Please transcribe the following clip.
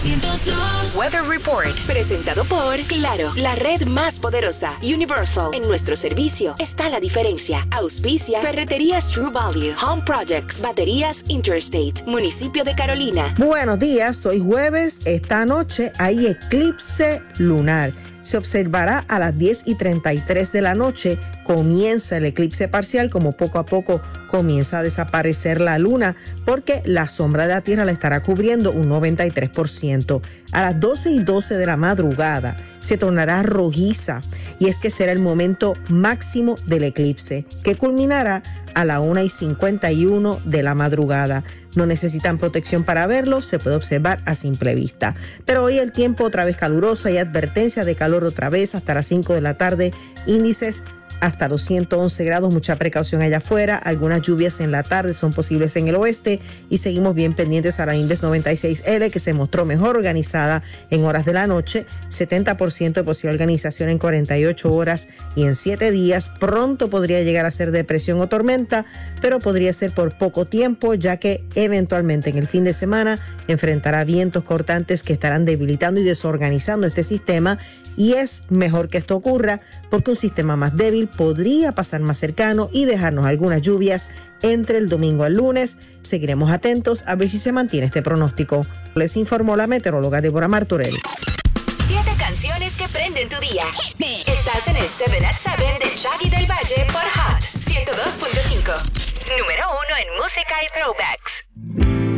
102. Weather Report, presentado por Claro, la red más poderosa. Universal, en nuestro servicio está la diferencia. Auspicia Ferreterías True Value, Home Projects, Baterías Interstate, Municipio de Carolina. Buenos días, hoy jueves. Esta noche hay eclipse lunar. Se observará a las 10:33 de la noche. Comienza el eclipse parcial, como poco a poco comienza a desaparecer la luna, porque la sombra de la Tierra la estará cubriendo un 93%. A las 12:12 de la madrugada se tornará rojiza, y es que será el momento máximo del eclipse, que culminará a la 1:51 de la madrugada. No necesitan protección para verlo, se puede observar a simple vista. Pero hoy el tiempo otra vez caluroso, hay advertencia de calor otra vez hasta las 5 de la tarde, índices hasta los 111 grados, mucha precaución allá afuera. Algunas lluvias en la tarde son posibles en el oeste, y seguimos bien pendientes a la Inves 96L, que se mostró mejor organizada en horas de la noche, 70% de posible organización en 48 horas y en 7 días. Pronto podría llegar a ser depresión o tormenta, pero podría ser por poco tiempo, ya que eventualmente en el fin de semana enfrentará vientos cortantes que estarán debilitando y desorganizando este sistema. Y es mejor que esto ocurra, porque un sistema más débil podría pasar más cercano y dejarnos algunas lluvias entre el domingo al lunes. Seguiremos atentos a ver si se mantiene este pronóstico. Les informó la meteoróloga Débora Martorell. 7 canciones que prenden tu día. Estás en el 7 at 7 de Shaggy del Valle por Hot 102.5. Número 1 en música y throwbacks.